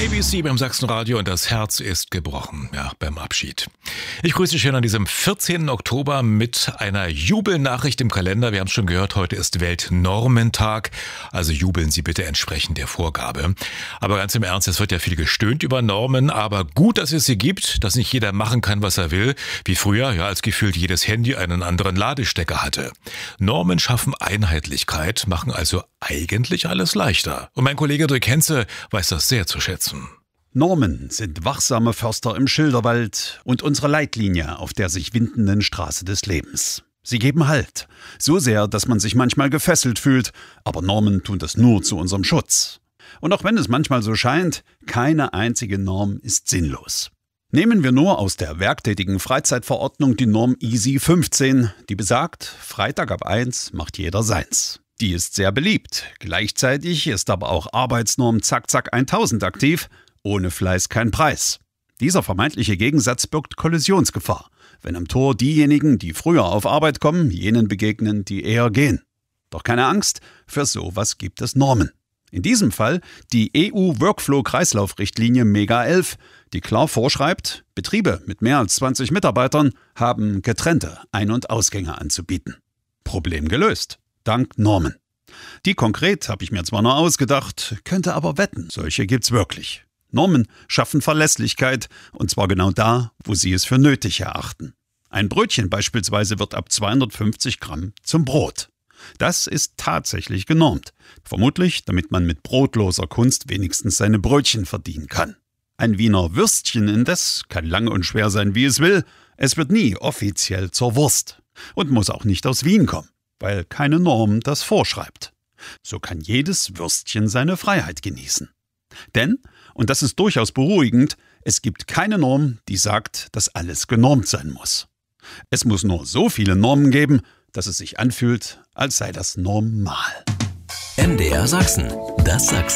ABC beim Sachsenradio und das Herz ist gebrochen, beim Abschied. Ich grüße dich schön an diesem 14. Oktober mit einer Jubelnachricht im Kalender. Wir haben es schon gehört, heute ist Weltnormentag, also jubeln Sie bitte entsprechend der Vorgabe. Aber ganz im Ernst, es wird ja viel gestöhnt über Normen, aber gut, dass es sie gibt, dass nicht jeder machen kann, was er will, wie früher, als gefühlt jedes Handy einen anderen Ladestecker hatte. Normen schaffen Einheitlichkeit, machen also eigentlich alles leichter. Und mein Kollege Dirk Henze weiß das sehr zu schätzen. Normen sind wachsame Förster im Schilderwald und unsere Leitlinie auf der sich windenden Straße des Lebens. Sie geben Halt, so sehr, dass man sich manchmal gefesselt fühlt, aber Normen tun das nur zu unserem Schutz. Und auch wenn es manchmal so scheint, keine einzige Norm ist sinnlos. Nehmen wir nur aus der werktätigen Freizeitverordnung die Norm ISI 15, die besagt, Freitag ab 1 macht jeder seins. Die ist sehr beliebt. Gleichzeitig ist aber auch Arbeitsnorm Zack Zack 1000 aktiv. Ohne Fleiß kein Preis. Dieser vermeintliche Gegensatz birgt Kollisionsgefahr, wenn am Tor diejenigen, die früher auf Arbeit kommen, jenen begegnen, die eher gehen. Doch keine Angst, für sowas gibt es Normen. In diesem Fall die EU-Workflow-Kreislaufrichtlinie Mega 11, die klar vorschreibt, Betriebe mit mehr als 20 Mitarbeitern haben getrennte Ein- und Ausgänge anzubieten. Problem gelöst. Dank Normen. Die konkret habe ich mir zwar nur ausgedacht, könnte aber wetten, solche gibt's wirklich. Normen schaffen Verlässlichkeit, und zwar genau da, wo sie es für nötig erachten. Ein Brötchen beispielsweise wird ab 250 Gramm zum Brot. Das ist tatsächlich genormt. Vermutlich, damit man mit brotloser Kunst wenigstens seine Brötchen verdienen kann. Ein Wiener Würstchen indes kann lang und schwer sein, wie es will. Es wird nie offiziell zur Wurst und muss auch nicht aus Wien kommen, weil keine Norm das vorschreibt. So kann jedes Würstchen seine Freiheit genießen. Denn, und das ist durchaus beruhigend, es gibt keine Norm, die sagt, dass alles genormt sein muss. Es muss nur so viele Normen geben, dass es sich anfühlt, als sei das normal. MDR Sachsen, das Sachsen.